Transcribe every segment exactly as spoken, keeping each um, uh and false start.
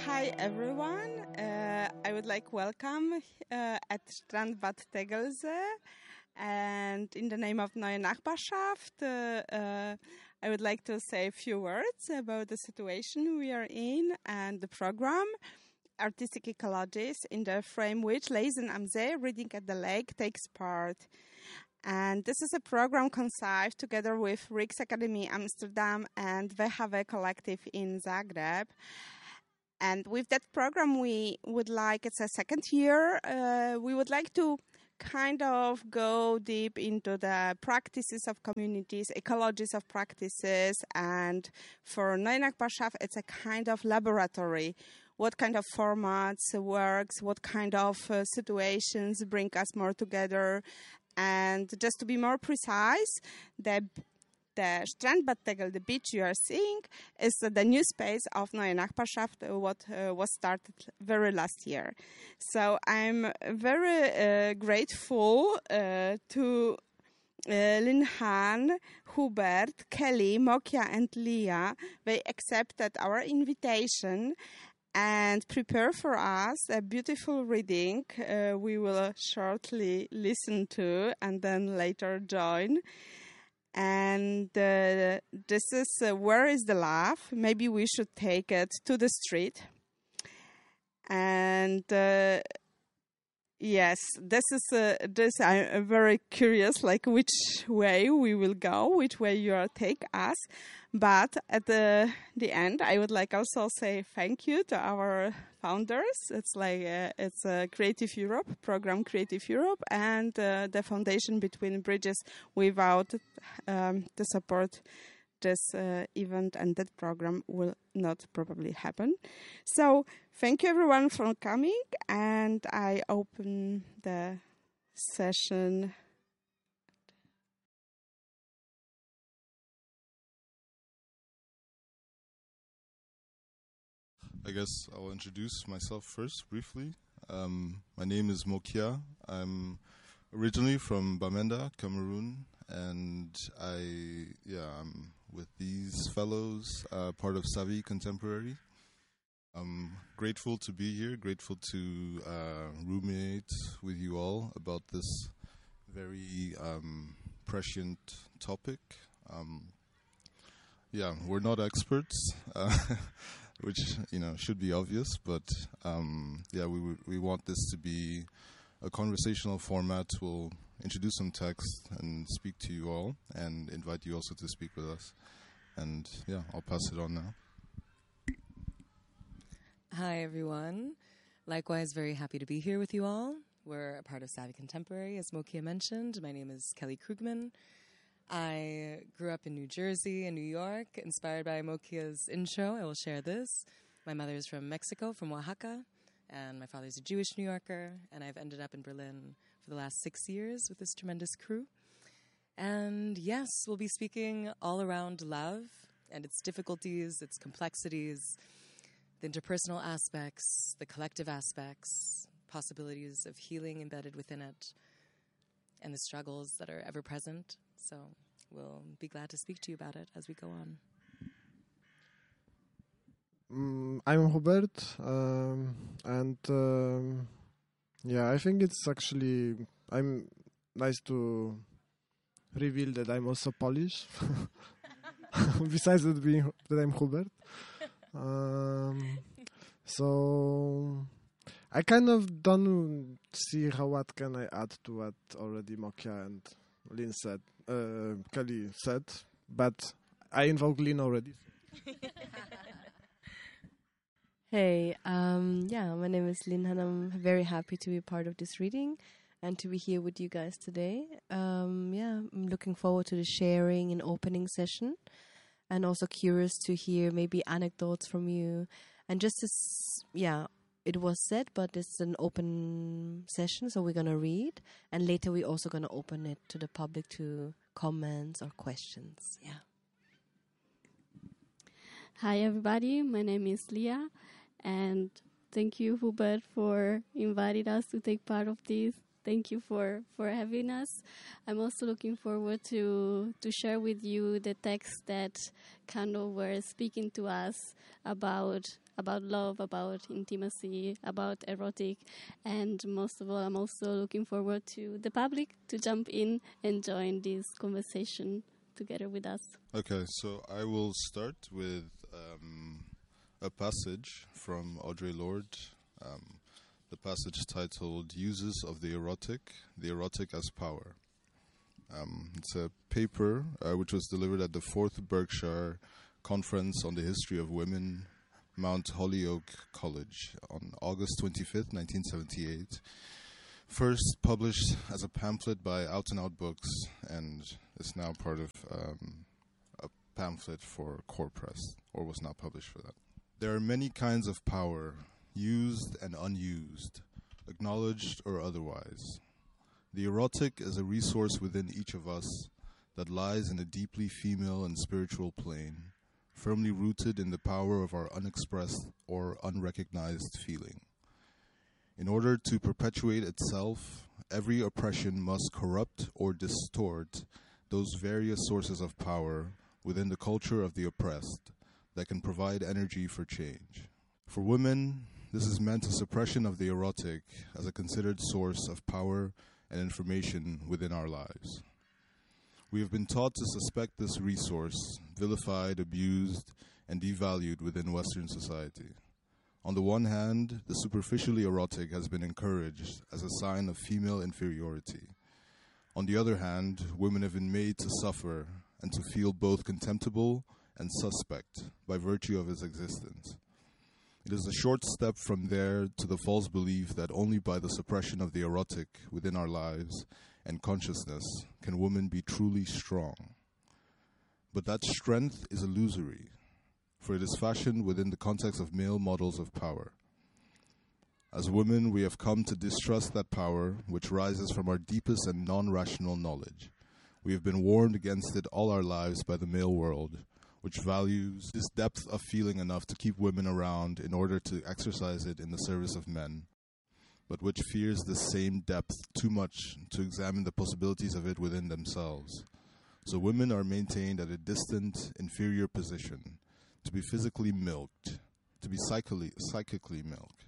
Hi everyone. Uh, I would like welcome uh, at Strandbad Tegelse, and in the name of Neue Nachbarschaft, uh, uh, I would like to say a few words about the situation we are in and the program Artistic Ecologies, in the frame which Lezen am See, Reading at the Lake, takes part. And this is a program conceived together with Rijksakademie Amsterdam and V H W Collective in Zagreb. And with that program, we would like, it's a second year, uh, we would like to kind of go deep into the practices of communities, ecologies of practices, and for Neue Nachbarschaft, it's a kind of laboratory. What kind of formats works, what kind of uh, situations bring us more together. And just to be more precise, the The Strandbad Tegel, the beach you are seeing, is uh, the new space of Neue Nachbarschaft, uh, what uh, was started very last year. So I'm very uh, grateful uh, to uh, Lin Han, Hubert, Kelly, Mokia, and Leah. They accepted our invitation and prepare for us a beautiful reading uh, we will shortly listen to and then later join. And uh, this is uh, Where is the Love? Maybe we should take it to the street. And uh, yes, this is uh, this. I'm very curious, like which way we will go, which way you are take us. But at the the end, I would like also say thank you to our founders. It's like uh, it's a uh, Creative Europe program, Creative Europe, and uh, the foundation Between Bridges. Without um, the support, this uh, event and that program will not probably happen. So thank you everyone for coming, and I open the session. I guess I'll introduce myself first, briefly. Um, my name is Mokia. I'm originally from Bamenda, Cameroon, and I, yeah, I'm with these fellows, uh, part of Savi Contemporary. I'm grateful to be here, grateful to uh, roommate with you all about this very um, prescient topic. Um, yeah, we're not experts. Uh, which, you know, should be obvious, but um, yeah, we w- we want this to be a conversational format. We'll introduce some text and speak to you all, and invite you also to speak with us. And yeah, I'll pass it on now. Hi, everyone. Likewise, very happy to be here with you all. We're a part of Savi Contemporary, as Mokia mentioned. My name is Kelly Krugman. I grew up in New Jersey and New York, inspired by Mokia's intro. I will share this. My mother is from Mexico, from Oaxaca, and my father's a Jewish New Yorker, and I've ended up in Berlin for the last six years with this tremendous crew. And yes, we'll be speaking all around love and its difficulties, its complexities, the interpersonal aspects, the collective aspects, possibilities of healing embedded within it, and the struggles that are ever present. So we'll be glad to speak to you about it as we go on. Mm, I'm Hubert, um, and um, yeah, I think it's actually I'm nice to reveal that I'm also Polish. Besides that being that I'm Hubert, um, so I kind of don't see how what can I add to what already Mokia and Lynn said, uh, Kelly said, but I invoke Lynn already. Hey, um, yeah, my name is Lynn and I'm very happy to be part of this reading and to be here with you guys today. Um, yeah, I'm looking forward to the sharing and opening session, and also curious to hear maybe anecdotes from you. And just as, yeah, it was said, but it's an open session, so we're going to read. And later we're also going to open it to the public to comments or questions. Yeah. Hi, everybody. My name is Leah. And thank you, Hubert, for inviting us to take part of this thank you for, for having us. I'm also looking forward to to share with you the texts that kind of were speaking to us about about love, about intimacy, about erotic, and most of all, I'm also looking forward to the public to jump in and join this conversation together with us. Okay, so I will start with um, a passage from Audre Lorde. Um, the passage titled "Uses of the Erotic, the Erotic as Power." Um, it's a paper uh, which was delivered at the fourth Berkshire Conference on the History of Women, Mount Holyoke College, on August twenty-fifth, nineteen seventy-eight. First published as a pamphlet by Out and Out Books, and is now part of um, a pamphlet for Core Press, or was not published for that. There are many kinds of power, used and unused, acknowledged or otherwise. The erotic is a resource within each of us that lies in a deeply female and spiritual plane, firmly rooted in the power of our unexpressed or unrecognized feeling. In order to perpetuate itself, every oppression must corrupt or distort those various sources of power within the culture of the oppressed that can provide energy for change. For women, this is meant a suppression of the erotic as a considered source of power and information within our lives. We have been taught to suspect this resource, vilified, abused, and devalued within Western society. On the one hand, the superficially erotic has been encouraged as a sign of female inferiority. On the other hand, women have been made to suffer and to feel both contemptible and suspect by virtue of its existence. It is a short step from there to the false belief that only by the suppression of the erotic within our lives and consciousness can women be truly strong. But that strength is illusory, for it is fashioned within the context of male models of power. As women, we have come to distrust that power which rises from our deepest and non-rational knowledge. We have been warned against it all our lives by the male world, which values this depth of feeling enough to keep women around in order to exercise it in the service of men, but which fears this same depth too much to examine the possibilities of it within themselves. So women are maintained at a distant, inferior position, to be physically milked, to be psychically, psychically milked.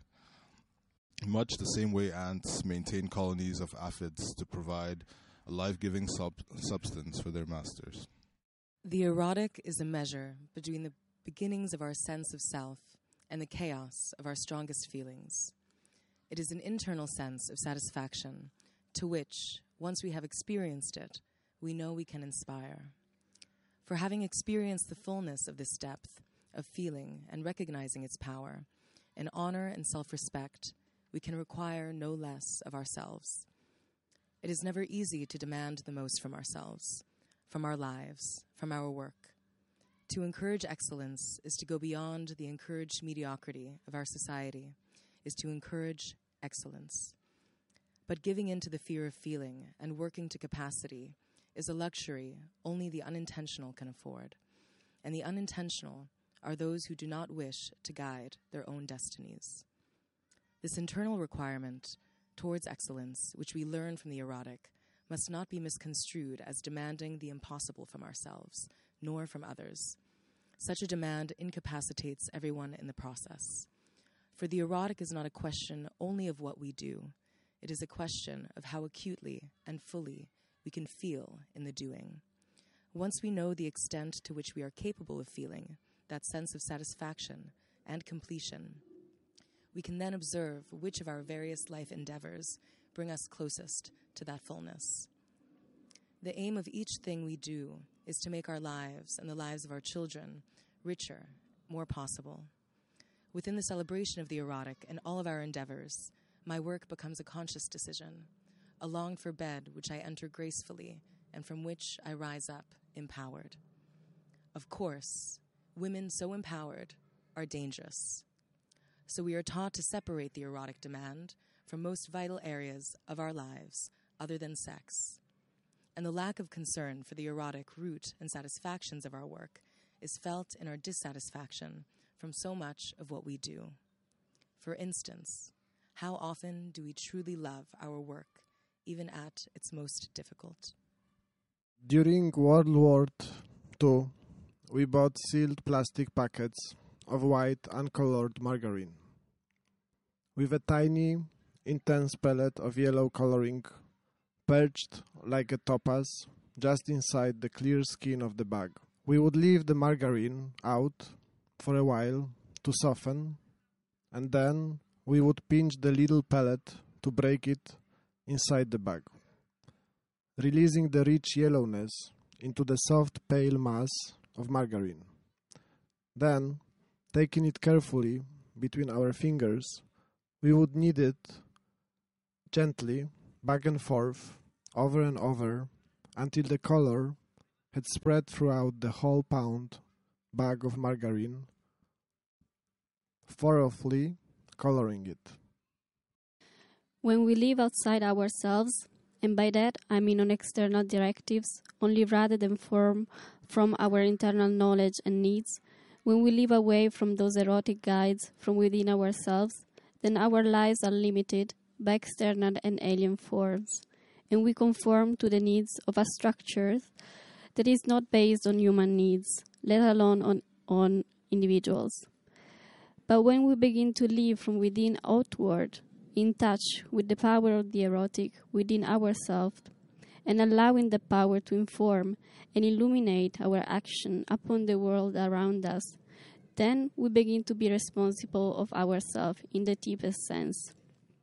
Much the same way ants maintain colonies of aphids to provide a life-giving sub- substance for their masters. The erotic is a measure between the beginnings of our sense of self and the chaos of our strongest feelings. It is an internal sense of satisfaction to which, once we have experienced it, we know we can inspire. For having experienced the fullness of this depth of feeling and recognizing its power, in honor and self-respect, we can require no less of ourselves. It is never easy to demand the most from ourselves, from our lives, from our work. To encourage excellence is to go beyond the encouraged mediocrity of our society, is to encourage excellence. But giving in to the fear of feeling and working to capacity is a luxury only the unintentional can afford. And the unintentional are those who do not wish to guide their own destinies. This internal requirement towards excellence, which we learn from the erotic, must not be misconstrued as demanding the impossible from ourselves, nor from others. Such a demand incapacitates everyone in the process. For the erotic is not a question only of what we do. It is a question of how acutely and fully we can feel in the doing. Once we know the extent to which we are capable of feeling that sense of satisfaction and completion, we can then observe which of our various life endeavors bring us closest to that fullness. The aim of each thing we do is to make our lives and the lives of our children richer, more possible. Within the celebration of the erotic and all of our endeavors, my work becomes a conscious decision, a longed-for bed which I enter gracefully and from which I rise up empowered. Of course, women so empowered are dangerous. So we are taught to separate the erotic demand from most vital areas of our lives other than sex. And the lack of concern for the erotic root and satisfactions of our work is felt in our dissatisfaction from so much of what we do. For instance, how often do we truly love our work even at its most difficult. During World War Two, we bought sealed plastic packets of white uncolored margarine with a tiny, intense pellet of yellow coloring perched like a topaz just inside the clear skin of the bag. We would leave the margarine out for a while to soften, and then we would pinch the little pellet to break it inside the bag, releasing the rich yellowness into the soft pale mass of margarine. Then, taking it carefully between our fingers, we would knead it gently back and forth, over and over, until the color had spread throughout the whole pound bag of margarine, thoroughly coloring it. When we live outside ourselves, and by that I mean on external directives, only rather than form from our internal knowledge and needs, when we live away from those erotic guides from within ourselves, then our lives are limited by external and alien forms, and we conform to the needs of a structure that is not based on human needs, let alone on, on individuals. But when we begin to live from within outward, in touch with the power of the erotic within ourselves, and allowing the power to inform and illuminate our action upon the world around us, then we begin to be responsible of ourselves in the deepest sense.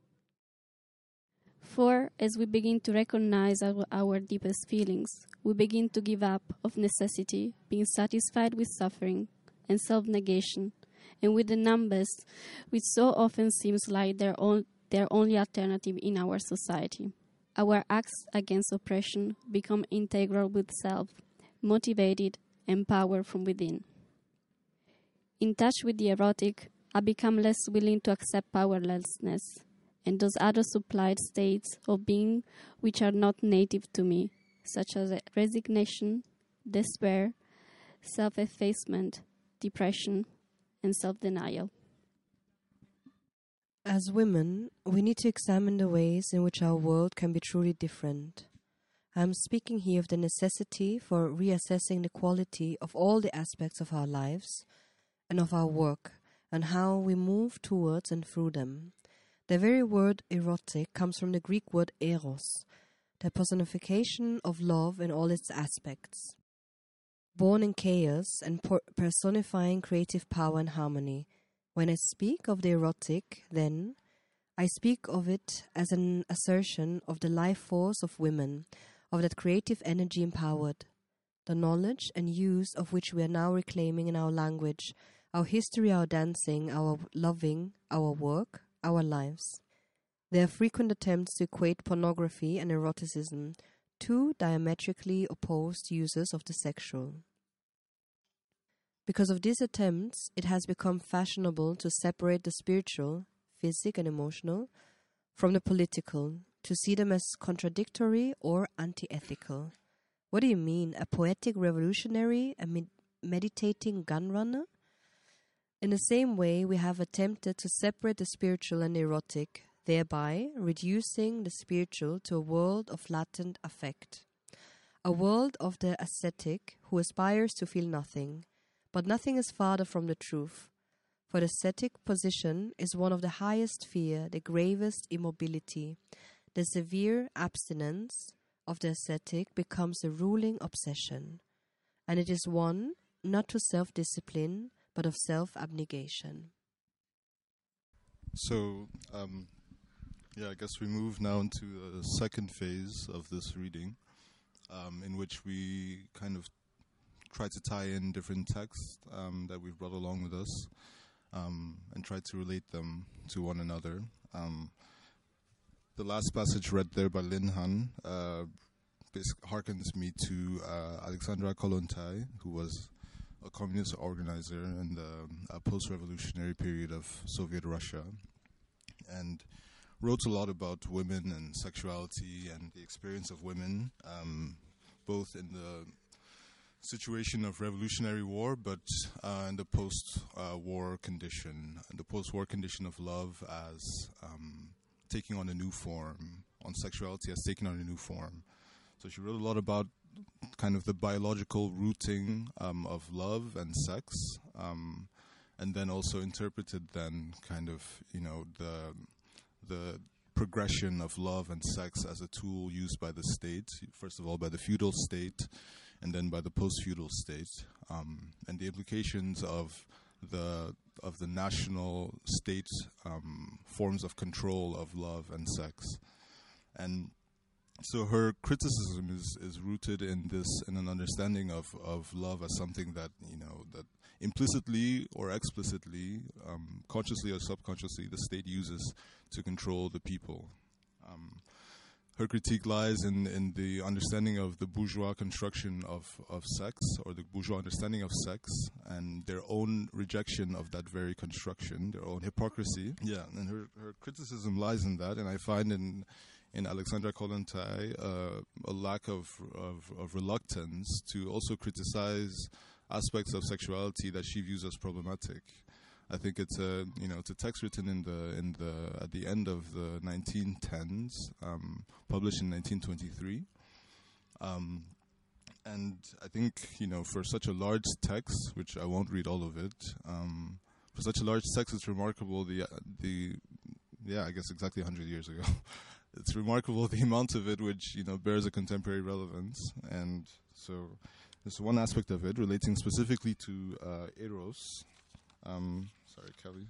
For as we begin to recognize our, our deepest feelings, we begin to give up of necessity, being satisfied with suffering and self-negation, and with the numbers, which so often seems like their own their only alternative in our society. Our acts against oppression become integral with self, motivated, empowered from within. In touch with the erotic, I become less willing to accept powerlessness and those other supplied states of being which are not native to me, such as resignation, despair, self-effacement, depression, and self-denial. As women, we need to examine the ways in which our world can be truly different. I am speaking here of the necessity for reassessing the quality of all the aspects of our lives and of our work, and how we move towards and through them. The very word erotic comes from the Greek word eros, the personification of love in all its aspects. Born in chaos and per- personifying creative power and harmony, when I speak of the erotic, then, I speak of it as an assertion of the life force of women, of that creative energy empowered, the knowledge and use of which we are now reclaiming in our language, our history, our dancing, our loving, our work, our lives. There are frequent attempts to equate pornography and eroticism, two diametrically opposed uses of the sexual. Because of these attempts, it has become fashionable to separate the spiritual, physic and emotional, from the political, to see them as contradictory or anti-ethical. What do you mean, a poetic revolutionary, a med- meditating gun runner? In the same way, we have attempted to separate the spiritual and the erotic, thereby reducing the spiritual to a world of latent affect, a world of the ascetic who aspires to feel nothing. But nothing is farther from the truth, for the ascetic position is one of the highest fear, the gravest immobility. The severe abstinence of the ascetic becomes a ruling obsession, and it is one not to self-discipline, but of self-abnegation. So, um, yeah, I guess we move now into the second phase of this reading, um, in which we kind of try to tie in different texts um, that we've brought along with us um, and try to relate them to one another. Um, the last passage read there by Lin Han uh, harkens me to uh, Alexandra Kollontai, who was a communist organizer in the uh, post-revolutionary period of Soviet Russia, and wrote a lot about women and sexuality and the experience of women, um, both in the situation of revolutionary war, but uh, in the post-war uh, condition, the post-war condition of love as um, taking on a new form, on sexuality has taken on a new form. So she wrote a lot about kind of the biological rooting um, of love and sex, um, and then also interpreted then kind of, you know, the the progression of love and sex as a tool used by the state, first of all by the feudal state, and then by the post-feudal state, um, and the implications of the of the national state um, forms of control of love and sex. And so her criticism is, is rooted in this, in an understanding of, of love as something that, you know, that implicitly or explicitly, um, consciously or subconsciously, the state uses to control the people. Um, her critique lies in, in the understanding of the bourgeois construction of, of sex, or the bourgeois understanding of sex, and their own rejection of that very construction, their own hypocrisy. Yeah, and her, her criticism lies in that, and I find in in Alexandra Kollontai uh, a lack of, of, of reluctance to also criticize aspects of sexuality that she views as problematic. I think it's a you know it's a text written in the in the at the end of the nineteen tens, um, published in nineteen twenty-three, um, and I think you know for such a large text, which I won't read all of it, um, for such a large text, it's remarkable the the yeah I guess exactly one hundred years ago. It's remarkable the amount of it which you know bears a contemporary relevance, and so there's one aspect of it relating specifically to uh, eros. Um, sorry, Kelly.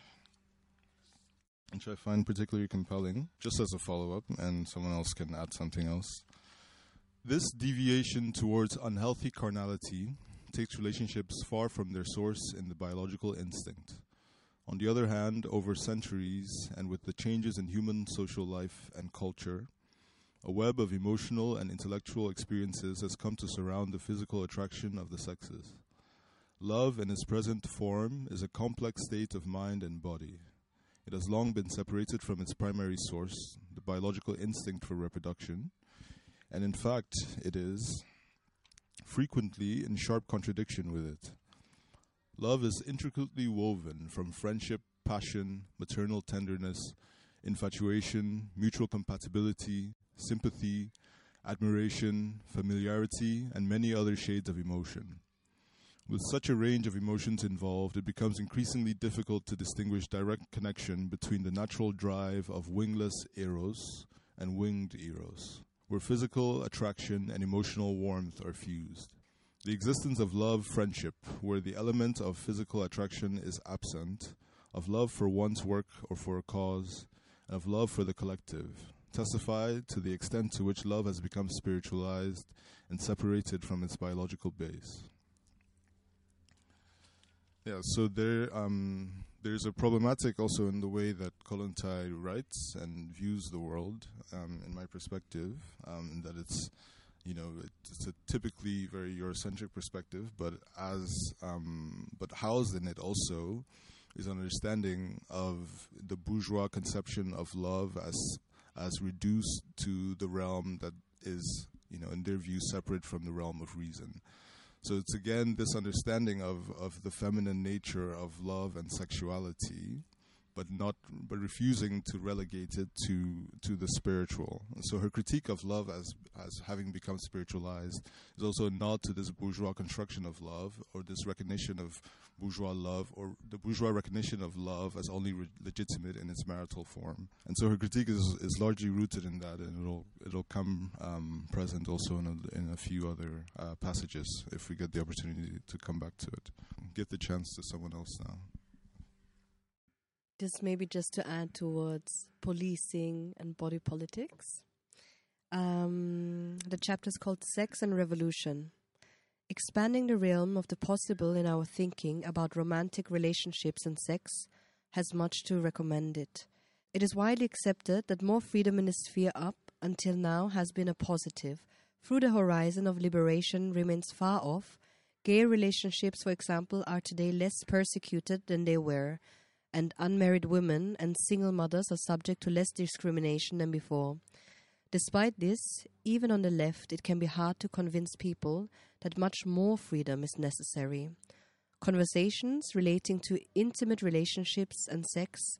Which I find particularly compelling, just as a follow-up, and someone else can add something else. This deviation towards unhealthy carnality takes relationships far from their source in the biological instinct. On the other hand, over centuries, and with the changes in human social life and culture, a web of emotional and intellectual experiences has come to surround the physical attraction of the sexes. Love in its present form is a complex state of mind and body. It has long been separated from its primary source, the biological instinct for reproduction, and in fact, it is frequently in sharp contradiction with it. Love is intricately woven from friendship, passion, maternal tenderness, infatuation, mutual compatibility, sympathy, admiration, familiarity, and many other shades of emotion. With such a range of emotions involved, it becomes increasingly difficult to distinguish direct connection between the natural drive of wingless eros and winged eros, where physical attraction and emotional warmth are fused. The existence of love friendship, where the element of physical attraction is absent, of love for one's work or for a cause, and of love for the collective, testify to the extent to which love has become spiritualized and separated from its biological base. Yeah, so there, um, there's a problematic also in the way that Kollontai writes and views the world, um, in my perspective, um, in that it's, you know, it's a typically very Eurocentric perspective, but as, um, but housed in it also is an understanding of the bourgeois conception of love as as reduced to the realm that is, you know, in their view, separate from the realm of reason. So it's again this understanding of, of the feminine nature of love and sexuality, but not but refusing to relegate it to to the spiritual. And so her critique of love as as having become spiritualized is also a nod to this bourgeois construction of love, or this recognition of bourgeois love, or the bourgeois recognition of love as only re- legitimate in its marital form. And so her critique is is largely rooted in that, and it'll it'll come um, present also in a, in a few other uh, passages if we get the opportunity to come back to it. Give the chance to someone else now. Just maybe just to add towards policing and body politics. Um, the chapter is called Sex and Revolution. Expanding the realm of the possible in our thinking about romantic relationships and sex has much to recommend it. It is widely accepted that more freedom in the sphere up until now has been a positive. Through the horizon of liberation remains far off. Gay relationships, for example, are today less persecuted than they were, and unmarried women and single mothers are subject to less discrimination than before. Despite this, even on the left, it can be hard to convince people that much more freedom is necessary. Conversations relating to intimate relationships and sex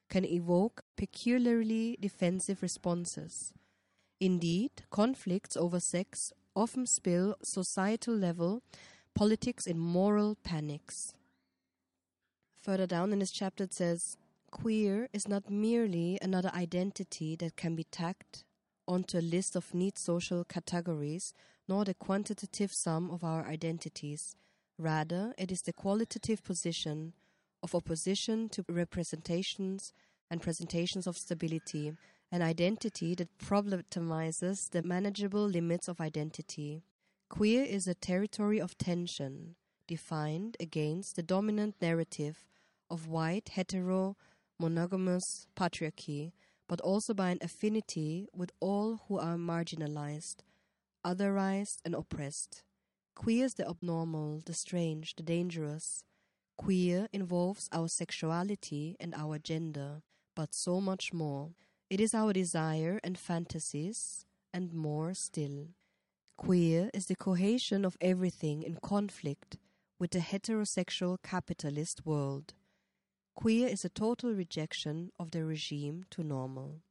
can evoke peculiarly defensive responses. Indeed, conflicts over sex often spill societal level politics in moral panics. Further down in this chapter it says, queer is not merely another identity that can be tacked onto a list of neat social categories, nor the quantitative sum of our identities. Rather, it is the qualitative position of opposition to representations and presentations of stability, an identity that problematizes the manageable limits of identity. Queer is a territory of tension, defined against the dominant narrative of white, hetero, monogamous patriarchy, but also by an affinity with all who are marginalized, otherized, and oppressed. Queer is the abnormal, the strange, the dangerous. Queer involves our sexuality and our gender, but so much more. It is our desire and fantasies, and more still. Queer is the cohesion of everything in conflict with the heterosexual capitalist world. Queer is a total rejection of the regime to normal.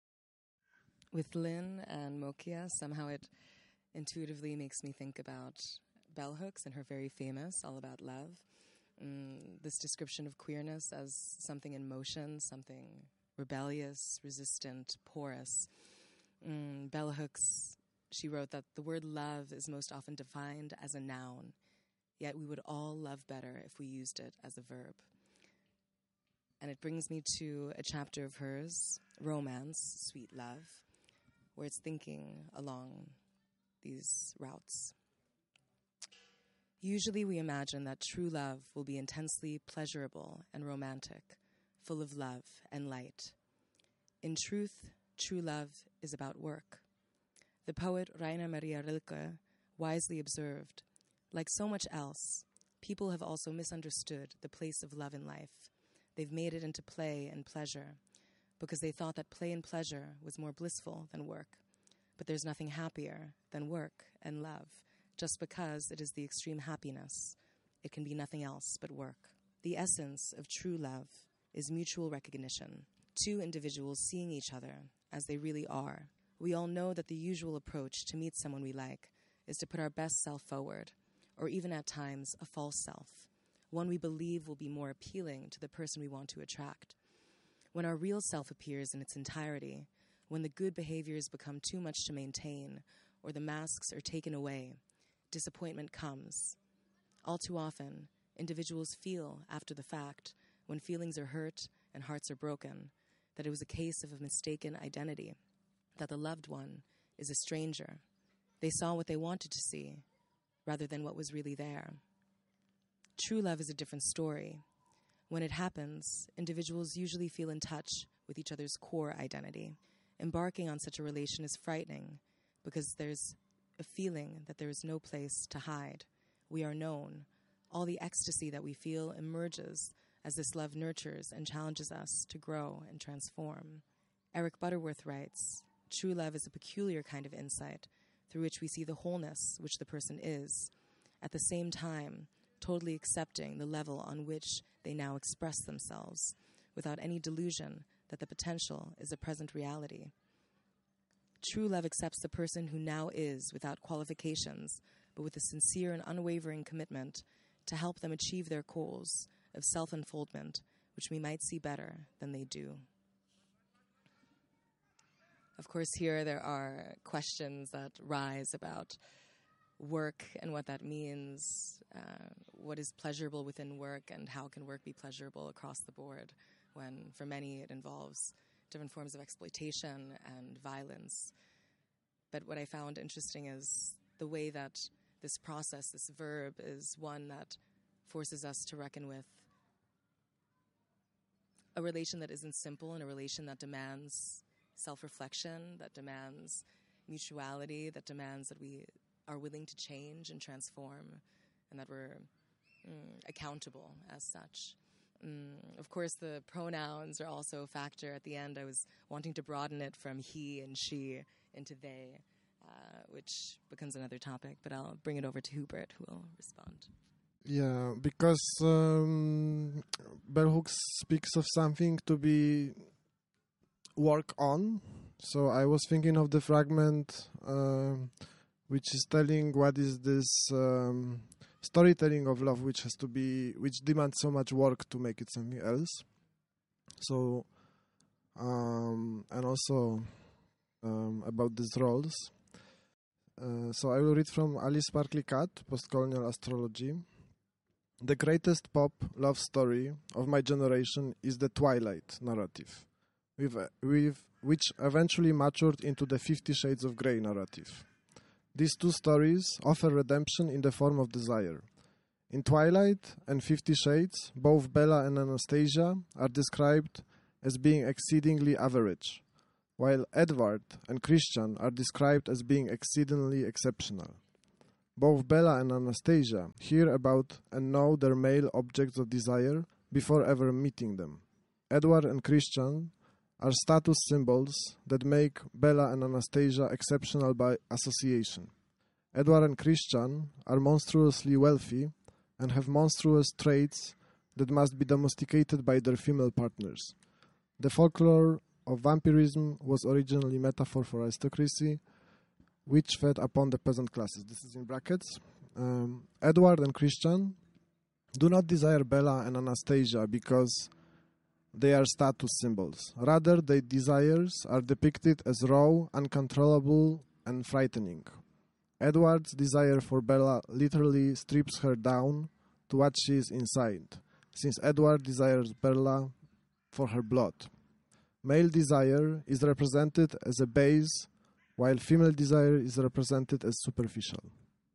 With Lynn and Mokia, somehow it intuitively makes me think about bell hooks and her very famous All About Love. Mm, this description of queerness as something in motion, something rebellious, resistant, porous. Mm, bell hooks, she wrote that the word love is most often defined as a noun, yet we would all love better if we used it as a verb. And it brings me to a chapter of hers, Romance, Sweet Love, where it's thinking along these routes. Usually we imagine that true love will be intensely pleasurable and romantic, full of love and light. In truth, true love is about work. The poet Rainer Maria Rilke wisely observed, like so much else, people have also misunderstood the place of love in life. They've made it into play and pleasure because they thought that play and pleasure was more blissful than work. But there's nothing happier than work and love, just because it is the extreme happiness. It can be nothing else but work. The essence of true love is mutual recognition, two individuals seeing each other as they really are. We all know that the usual approach to meet someone we like is to put our best self forward, or even at times a false self, one we believe will be more appealing to the person we want to attract. When our real self appears in its entirety, when the good behaviors become too much to maintain, or the masks are taken away, disappointment comes. All too often, individuals feel after the fact, when feelings are hurt and hearts are broken, that it was a case of a mistaken identity, that the loved one is a stranger. They saw what they wanted to see, rather than what was really there. True love is a different story. When it happens, individuals usually feel in touch with each other's core identity. Embarking on such a relation is frightening because there's a feeling that there is no place to hide. We are known. All the ecstasy that we feel emerges as this love nurtures and challenges us to grow and transform. Eric Butterworth writes, true love is a peculiar kind of insight through which we see the wholeness which the person is, at the same time totally accepting the level on which they now express themselves, without any delusion that the potential is a present reality. True love accepts the person who now is without qualifications, but with a sincere and unwavering commitment to help them achieve their goals of self-unfoldment, which we might see better than they do. Of course, here there are questions that rise about work and what that means, uh, what is pleasurable within work, and how can work be pleasurable across the board, when for many it involves different forms of exploitation and violence. But what I found interesting is the way that this process, this verb, is one that forces us to reckon with a relation that isn't simple, and a relation that demands self-reflection, that demands mutuality, that demands that we are willing to change and transform, and that we're mm, accountable as such. Mm, of course, the pronouns are also a factor. At the end, I was wanting to broaden it from he and she into they, uh, which becomes another topic, but I'll bring it over to Hubert, who will respond. Yeah, because um, bell hooks speaks of something to be work on. So I was thinking of the fragment um, which is telling what is this um, storytelling of love, which has to be, which demands so much work to make it something else. So, um, and also um, about these roles. Uh, so I will read from Alice Sparkly Cat, Postcolonial Astrology. The greatest pop love story of my generation is the Twilight narrative, with, uh, with which eventually matured into the Fifty Shades of Grey narrative. These two stories offer redemption in the form of desire. In Twilight and Fifty Shades, both Bella and Anastasia are described as being exceedingly average, while Edward and Christian are described as being exceedingly exceptional. Both Bella and Anastasia hear about and know their male objects of desire before ever meeting them. Edward and Christian are status symbols that make Bella and Anastasia exceptional by association. Edward and Christian are monstrously wealthy and have monstrous traits that must be domesticated by their female partners. The folklore of vampirism was originally a metaphor for aristocracy, which fed upon the peasant classes. This is in brackets. Um, Edward and Christian do not desire Bella and Anastasia because they are status symbols. Rather, their desires are depicted as raw, uncontrollable, and frightening. Edward's desire for Bella literally strips her down to what she is inside, since Edward desires Bella for her blood. Male desire is represented as a base, while female desire is represented as superficial.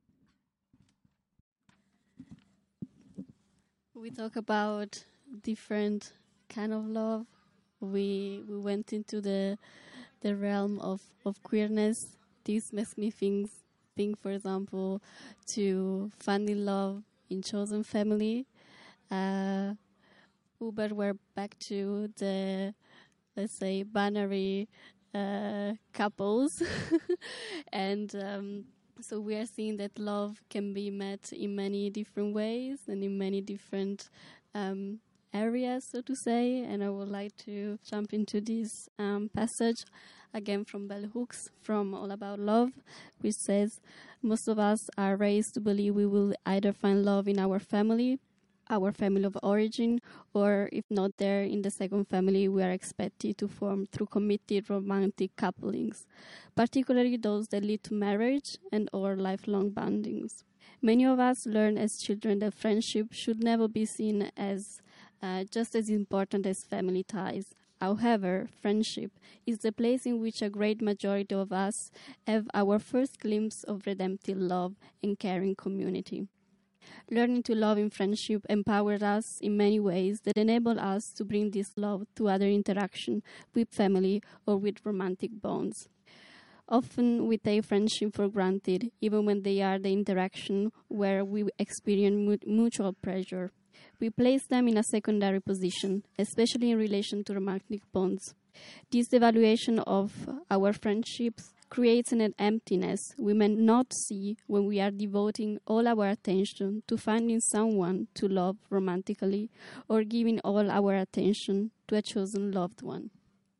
We talk about different kind of love. We we went into the the realm of, of queerness. This makes me think, think, for example, to finding love in chosen family. Uh, Uber, we're back to the, let's say, binary uh, couples. and um, so we are seeing that love can be met in many different ways and in many different um, areas, so to say. And I would like to jump into this um, passage again from Bell Hooks, from All About Love, which says, most of us are raised to believe we will either find love in our family, our family of origin, or if not there, in the second family we are expected to form through committed romantic couplings, particularly those that lead to marriage and or lifelong bondings. Many of us learn as children that friendship should never be seen as uh, just as important as family ties. However, friendship is the place in which a great majority of us have our first glimpse of redemptive love and caring community. Learning to love in friendship empowers us in many ways that enable us to bring this love to other interaction with family or with romantic bonds. Often we take friendship for granted, even when they are the interaction where we experience mutual pleasure. We place them in a secondary position, especially in relation to romantic bonds. This devaluation of our friendships creates an emptiness we may not see when we are devoting all our attention to finding someone to love romantically or giving all our attention to a chosen loved one.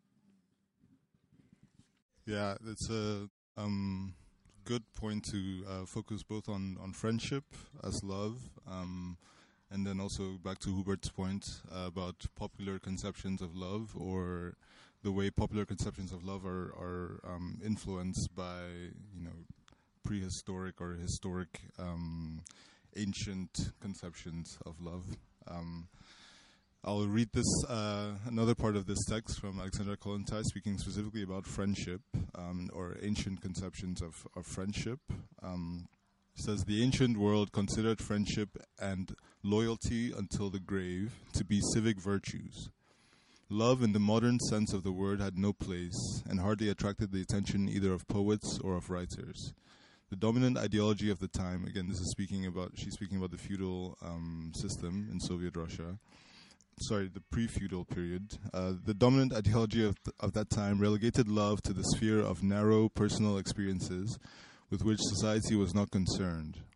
Yeah, it's a um, good point to uh, focus both on, on friendship as love, um, and then also back to Hubert's point uh, about popular conceptions of love, or the way popular conceptions of love are, are um, influenced by, you know, prehistoric or historic um, ancient conceptions of love. Um, I'll read this, uh, another part of this text from Alexandra Kollontai, speaking specifically about friendship, um, or ancient conceptions of, of friendship. Um, it says, the ancient world considered friendship and loyalty until the grave to be civic virtues. Love in the modern sense of the word had no place and hardly attracted the attention either of poets or of writers. The dominant ideology of the time, again, this is speaking about, she's speaking about the feudal um, system in Soviet Russia, sorry, the pre-feudal period. Uh, the dominant ideology of, th- of that time relegated love to the sphere of narrow personal experiences with which society was not concerned.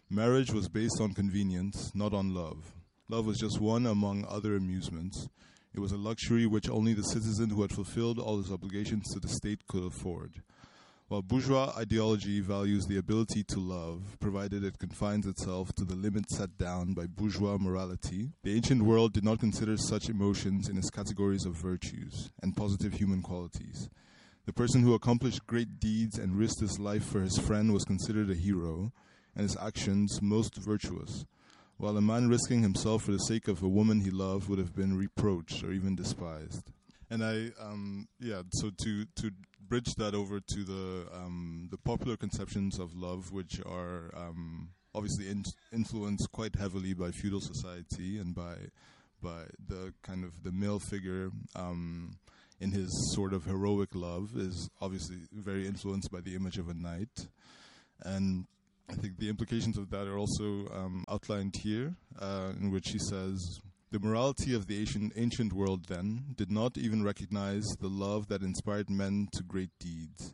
Marriage was based on convenience, not on love. Love was just one among other amusements. It was a luxury which only the citizen who had fulfilled all his obligations to the state could afford. While bourgeois ideology values the ability to love, provided it confines itself to the limits set down by bourgeois morality, the ancient world did not consider such emotions in its categories of virtues and positive human qualities. The person who accomplished great deeds and risked his life for his friend was considered a hero, and his actions most virtuous, while a man risking himself for the sake of a woman he loved would have been reproached or even despised. And I, um, yeah, so to to bridge that over to the um, the popular conceptions of love, which are um, obviously in- influenced quite heavily by feudal society and by by the kind of the male figure um, in his sort of heroic love, is obviously very influenced by the image of a knight. And I think the implications of that are also um, outlined here, uh, in which he says, the morality of the ancient, ancient world then did not even recognize the love that inspired men to great deeds.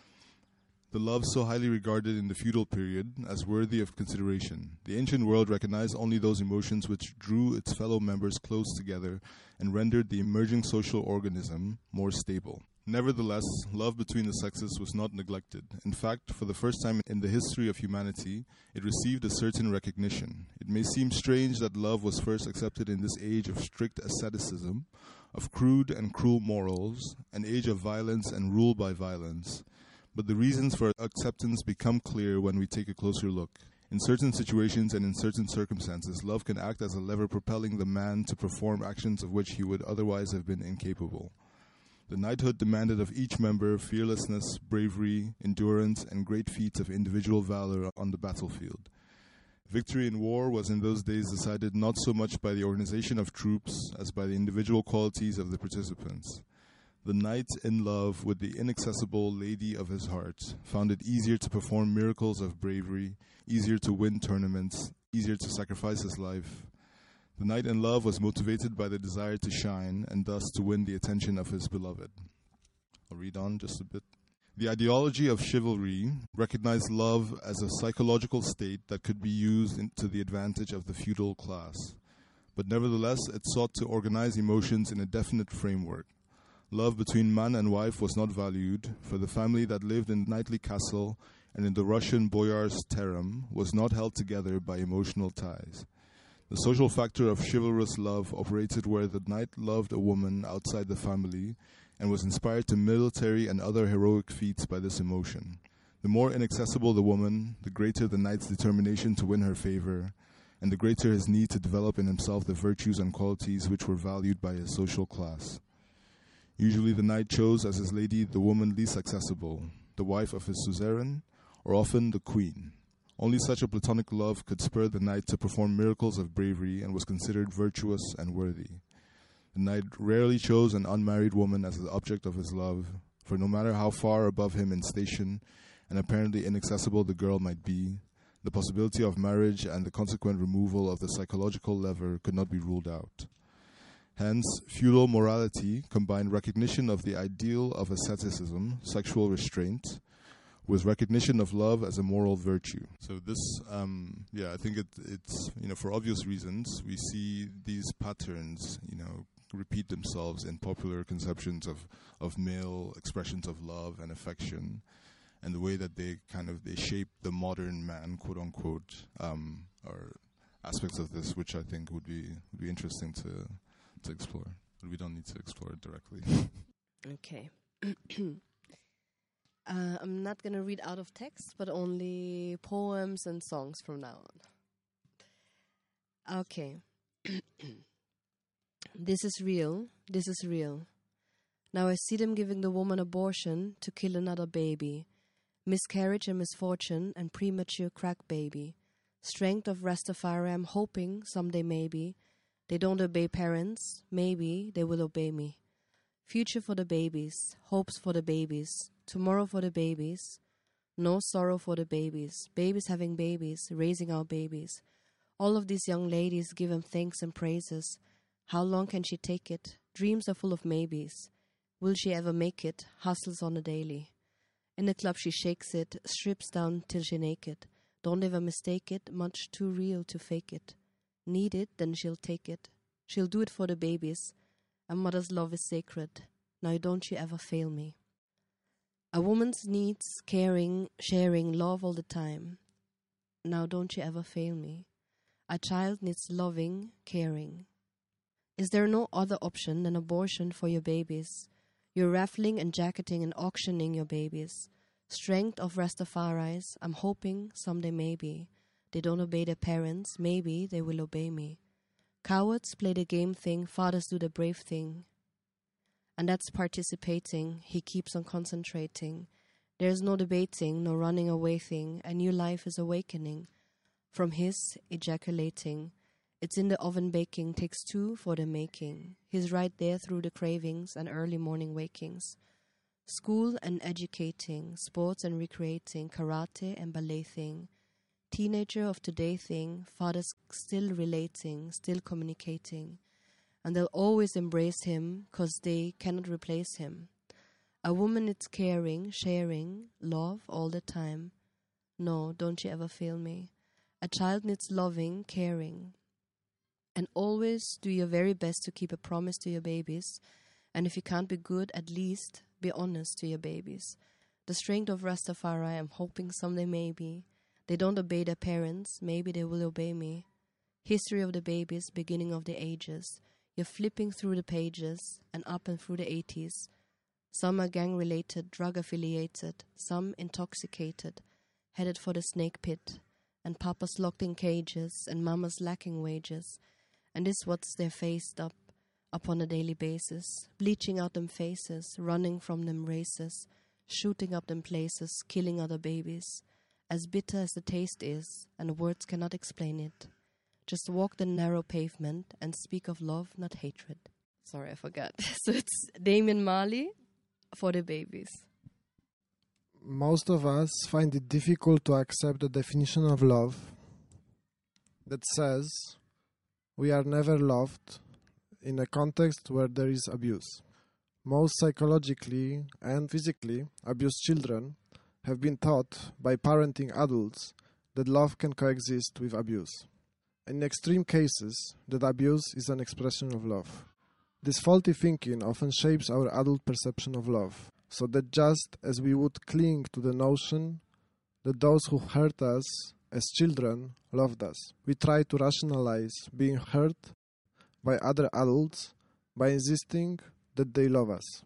The love so highly regarded in the feudal period as worthy of consideration. The ancient world recognized only those emotions which drew its fellow members close together and rendered the emerging social organism more stable. Nevertheless, love between the sexes was not neglected. In fact, for the first time in the history of humanity, it received a certain recognition. It may seem strange that love was first accepted in this age of strict asceticism, of crude and cruel morals, an age of violence and rule by violence. But the reasons for acceptance become clear when we take a closer look. In certain situations and in certain circumstances, love can act as a lever propelling the man to perform actions of which he would otherwise have been incapable. The knighthood demanded of each member fearlessness, bravery, endurance, and great feats of individual valor on the battlefield. Victory in war was in those days decided not so much by the organization of troops as by the individual qualities of the participants. The knight in love with the inaccessible lady of his heart found it easier to perform miracles of bravery, easier to win tournaments, easier to sacrifice his life. The knight in love was motivated by the desire to shine and thus to win the attention of his beloved. I'll read on just a bit. The ideology of chivalry recognized love as a psychological state that could be used in, to the advantage of the feudal class. But nevertheless, it sought to organize emotions in a definite framework. Love between man and wife was not valued, for the family that lived in knightly castle and in the Russian boyar's harem was not held together by emotional ties. The social factor of chivalrous love operated where the knight loved a woman outside the family and was inspired to military and other heroic feats by this emotion. The more inaccessible the woman, the greater the knight's determination to win her favor, and the greater his need to develop in himself the virtues and qualities which were valued by his social class. Usually the knight chose as his lady the woman least accessible, the wife of his suzerain, or often the queen. Only such a platonic love could spur the knight to perform miracles of bravery and was considered virtuous and worthy. The knight rarely chose an unmarried woman as the object of his love, for no matter how far above him in station and apparently inaccessible the girl might be, the possibility of marriage and the consequent removal of the psychological lever could not be ruled out. Hence, feudal morality combined recognition of the ideal of asceticism, sexual restraint, with recognition of love as a moral virtue. So this, um, yeah, I think it, it's, you know, for obvious reasons, we see these patterns, you know, repeat themselves in popular conceptions of, of male expressions of love and affection, and the way that they kind of, they shape the modern man, quote unquote, um, are aspects of this which I think would be, would be interesting to, to explore. But we don't need to explore it directly. Okay. Uh, I'm not going to read out of text, but only poems and songs from now on. Okay. This is real. This is real. Now I see them giving the woman abortion to kill another baby. Miscarriage and misfortune and premature crack baby. Strength of Rastafari, I'm hoping someday maybe. They don't obey parents. Maybe they will obey me. Future for the babies. Hopes for the babies. Tomorrow for the babies, no sorrow for the babies, babies having babies, raising our babies. All of these young ladies give him thanks and praises. How long can she take it? Dreams are full of maybes. Will she ever make it? Hustles on a daily. In the club she shakes it, strips down till she naked. Don't ever mistake it, much too real to fake it. Need it, then she'll take it. She'll do it for the babies. A mother's love is sacred. Now don't you ever fail me. A woman's needs caring, sharing, love all the time. Now don't you ever fail me. A child needs loving, caring. Is there no other option than abortion for your babies? You're raffling and jacketing and auctioning your babies. Strength of Rastafaris, I'm hoping someday maybe. They don't obey their parents, maybe they will obey me. Cowards play the game thing, fathers do the brave thing. And that's participating, he keeps on concentrating. There's no debating, no running away thing, a new life is awakening. From his ejaculating, it's in the oven baking, takes two for the making. He's right there through the cravings and early morning wakings. School and educating, sports and recreating, karate and ballet thing. Teenager of today thing, fathers still relating, still communicating. And they'll always embrace him, 'cause they cannot replace him. A woman is caring, sharing, love all the time. No, don't you ever fail me. A child needs loving, caring. And always do your very best to keep a promise to your babies. And if you can't be good, at least be honest to your babies. The strength of Rastafari, I'm hoping someday maybe. They don't obey their parents, maybe they will obey me. History of the babies, beginning of the ages. You're flipping through the pages and up and through the eighties. Some are gang-related, drug-affiliated, some intoxicated, headed for the snake pit, and papas locked in cages and mamas lacking wages. And this what's they're faced up upon a daily basis, bleaching out them faces, running from them races, shooting up them places, killing other babies. As bitter as the taste is, and words cannot explain it. Just walk the narrow pavement and speak of love, not hatred. Sorry, I forgot. So it's Damian Marley for the babies. Most of us find it difficult to accept the definition of love that says we are never loved in a context where there is abuse. Most psychologically and physically abused children have been taught by parenting adults that love can coexist with abuse. In extreme cases, that abuse is an expression of love. This faulty thinking often shapes our adult perception of love, so that just as we would cling to the notion that those who hurt us as children loved us, we try to rationalize being hurt by other adults by insisting that they love us.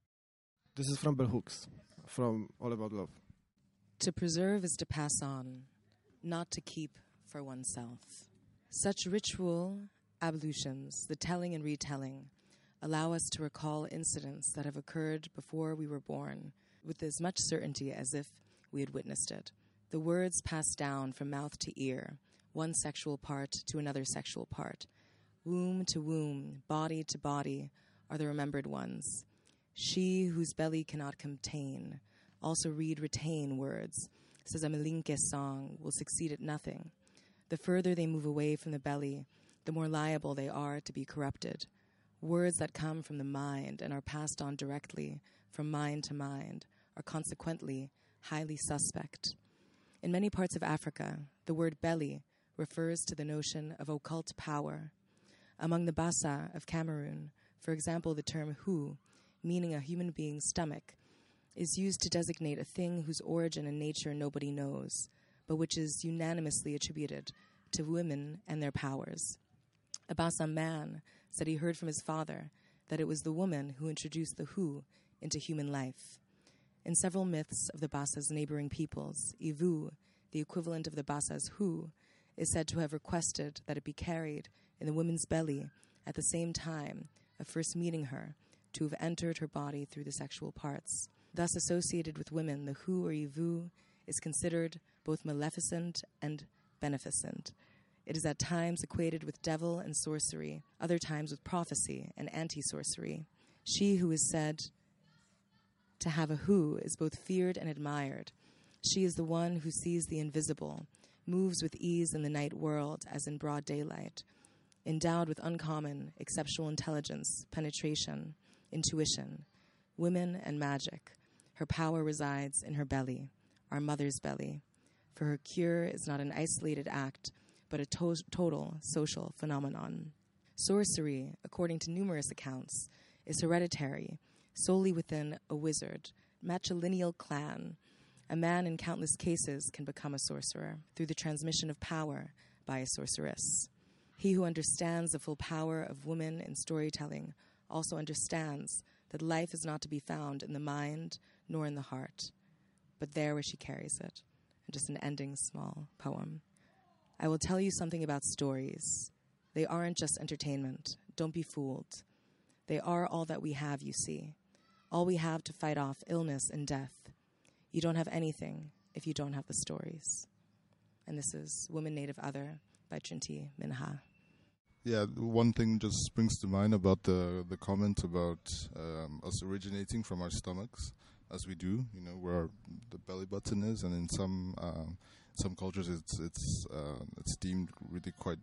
This is from Bell Hooks, from All About Love. To preserve is to pass on, not to keep for oneself. Such ritual ablutions, the telling and retelling, allow us to recall incidents that have occurred before we were born with as much certainty as if we had witnessed it. The words pass down from mouth to ear, one sexual part to another sexual part. Womb to womb, body to body are the remembered ones. She whose belly cannot contain, also read retain words, says a Malinke song will succeed at nothing. The further they move away from the belly, the more liable they are to be corrupted. Words that come from the mind and are passed on directly from mind to mind are consequently highly suspect. In many parts of Africa, the word belly refers to the notion of occult power. Among the Bassa of Cameroon, for example, the term hu, meaning a human being's stomach, is used to designate a thing whose origin and nature nobody knows, but which is unanimously attributed to women and their powers. A Bassa man said he heard from his father that it was the woman who introduced the hu into human life. In several myths of the Bassa's neighboring peoples, Ivu, the equivalent of the Bassa's hu, is said to have requested that it be carried in the woman's belly at the same time of first meeting her, to have entered her body through the sexual parts. Thus associated with women, the hu or Ivu is considered both maleficent and beneficent. It is at times equated with devil and sorcery, other times with prophecy and anti-sorcery. She who is said to have a hu is both feared and admired. She is the one who sees the invisible, moves with ease in the night world as in broad daylight, endowed with uncommon, exceptional intelligence, penetration, intuition, women and magic. Her power resides in her belly, our mother's belly. for her cure is not an isolated act, but a to- total social phenomenon. Sorcery, according to numerous accounts, is hereditary, solely within a wizard, matrilineal clan. A man in countless cases can become a sorcerer through the transmission of power by a sorceress. He who understands the full power of women in storytelling also understands that life is not to be found in the mind nor in the heart, but there where she carries it. And just an ending small poem. I will tell you something about stories. They aren't just entertainment. Don't be fooled. They are all that we have, you see. All we have to fight off illness and death. You don't have anything if you don't have the stories. And this is Woman Native Other by Trinity Minha. Yeah, one thing just springs to mind about the, the comment about um, us originating from our stomachs, as we do, you know, where the belly button is, and in some um, some cultures it's it's uh, it's deemed really quite